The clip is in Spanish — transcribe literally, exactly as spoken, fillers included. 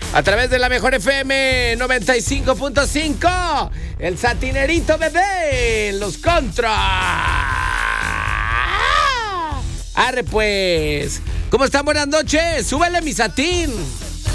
A través de la Mejor F M noventa y cinco punto cinco. El Satinerito bebé. Los Contra. Arre pues. ¿Cómo están? Buenas noches. Súbele mi Satín.